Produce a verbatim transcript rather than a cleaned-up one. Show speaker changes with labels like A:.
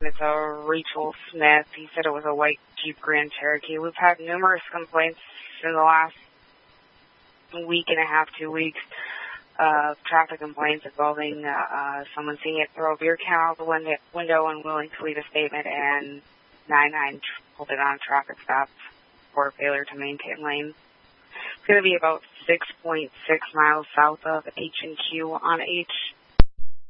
A: It's a Rachel Smith. He said it was a white Jeep Grand Cherokee. We've had numerous complaints in the last week and a half, two weeks, of traffic complaints involving uh, uh, someone seeing it throw a beer can out the window, window and willing to leave a statement, and nine nine pulled it on a traffic stop for failure to maintain lanes. It's going to be about six point six miles south of H and Q on H.